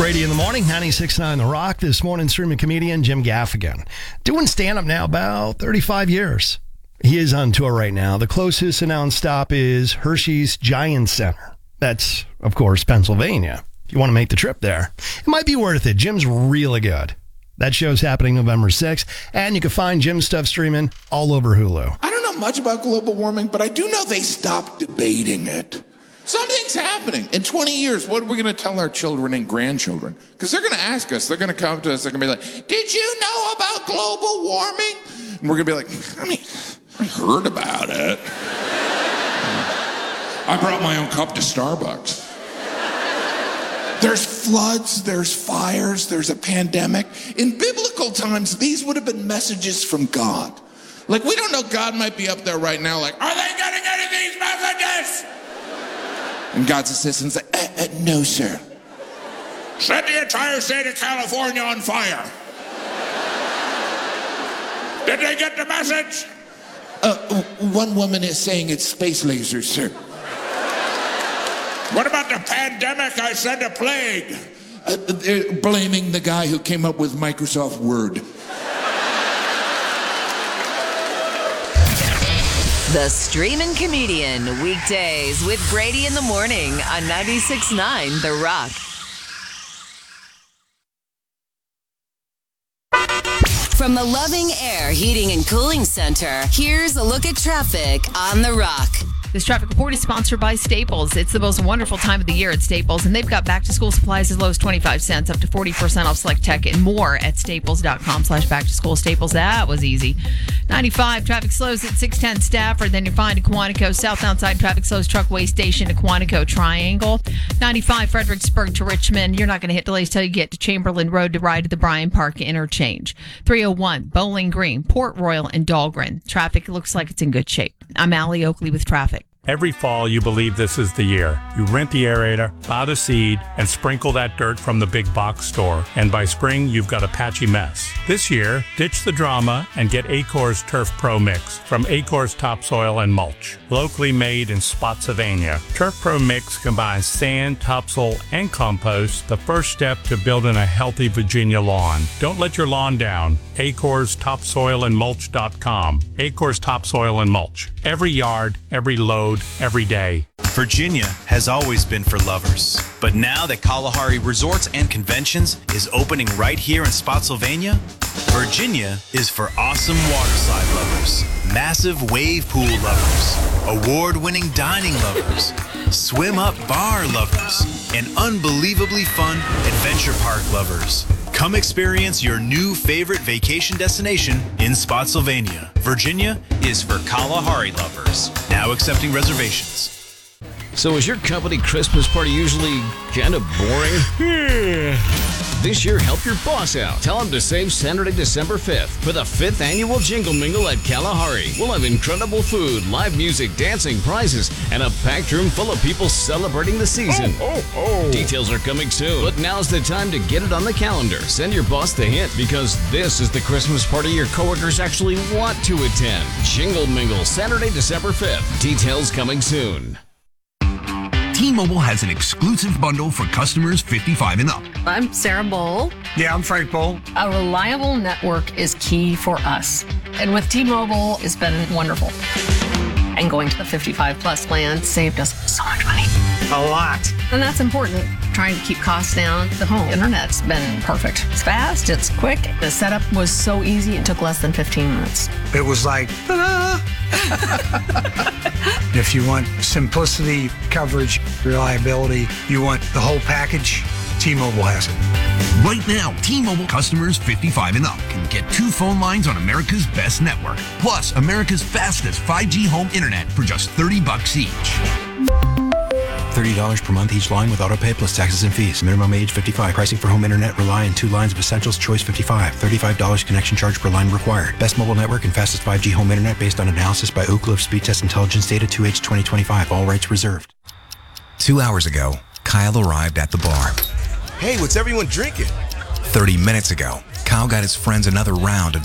Brady in the morning, 96.9 The Rock. This morning, streaming comedian Jim Gaffigan. Doing stand-up now about 35 years. He is on tour right now. The closest announced stop is Hershey's Giant Center. That's, of course, Pennsylvania. If you want to make the trip there, it might be worth it. Jim's really good. That show's happening November 6th, and you can find Jim's stuff streaming all over Hulu. I don't know much about global warming, but I do know they stopped debating it. Something's happening. In 20 years, what are we going to tell our children and grandchildren? Because they're going to ask us. They're going to come to us. They're going to be like, did you know about global warming? And we're going to be like, I heard about it. I brought my own cup to Starbucks. There's floods, there's fires, there's a pandemic. In biblical times, these would have been messages from God. Like, we don't know, God might be up there right now like, are they getting any of these messages? And God's assistants say, no, sir. Set the entire state of California on fire. Did they get the message? One woman is saying it's space lasers, sir. What about the pandemic? I said a plague. They're blaming the guy who came up with Microsoft Word. The Streamin' Comedian, weekdays with Brady in the morning on 96.9 The Rock. From the Loving Air Heating and Cooling Center, here's a look at traffic on The Rock. This traffic report is sponsored by Staples. It's the most wonderful time of the year at Staples, and they've got back-to-school supplies as low as 25 cents, up to 40% off select tech and more at staples.com/back-to-school. Staples, that was easy. 95, traffic slows at 610 Stafford, then you're fine to Quantico. Southbound side, traffic slows Truckway Station to Quantico Triangle. 95, Fredericksburg to Richmond. You're not going to hit delays till you get to Chamberlain Road to ride to the Bryan Park interchange. 301, Bowling Green, Port Royal, and Dahlgren. Traffic looks like it's in good shape. I'm Allie Oakley with traffic. Every fall, you believe this is the year. You rent the aerator, plow the seed, and sprinkle that dirt from the big box store. And by spring, you've got a patchy mess. This year, ditch the drama and get Acor's Turf Pro Mix from Acor's Topsoil and Mulch. Locally made in Spotsylvania, Turf Pro Mix combines sand, topsoil, and compost, the first step to building a healthy Virginia lawn. Don't let your lawn down. Acor's Topsoil and Mulch.com. Acor's Topsoil and Mulch. Every yard, every load, every day. Virginia has always been for lovers. But now that Kalahari Resorts and Conventions is opening right here in Spotsylvania, Virginia is for awesome waterslide lovers, massive wave pool lovers, award-winning dining lovers, swim-up bar lovers, and unbelievably fun adventure park lovers. Come experience your new favorite vacation destination in Spotsylvania. Virginia is for Kalahari lovers. Now accepting reservations. So is your company Christmas party usually kind of boring? This year, help your boss out. Tell him to save Saturday, December 5th for the 5th annual Jingle Mingle at Kalahari. We'll have incredible food, live music, dancing, prizes, and a packed room full of people celebrating the season. Details are coming soon, but now's the time to get it on the calendar. Send your boss the hint because this is the Christmas party your coworkers actually want to attend. Jingle Mingle, Saturday, December 5th. Details coming soon. T-Mobile has an exclusive bundle for customers 55 and up. I'm Sarah Bowl. Yeah, I'm Frank Bowl. A reliable network is key for us. And with T-Mobile, it's been wonderful. And going to the 55 plus plan saved us so much money. A lot. And that's important. Trying to keep costs down. The home internet's been perfect. It's fast, it's quick. The setup was so easy, it took less than 15 minutes. It was like, ta-da! If you want simplicity, coverage, reliability, you want the whole package, T-Mobile has it. Right now, T-Mobile customers 55 and up can get 2 phone lines on America's best network, plus America's fastest 5G home internet for just $30 each. $30 per month each line with autopay plus taxes and fees. Minimum age 55. Pricing for home internet rely on 2 lines of Essentials Choice 55. $35 connection charge per line required. Best mobile network and fastest 5G home internet based on analysis by Ookla of Speed Test Intelligence data 2H 2025. All rights reserved. 2 hours ago, Kyle arrived at the bar. Hey, what's everyone drinking? 30 minutes ago, Kyle got his friends another round of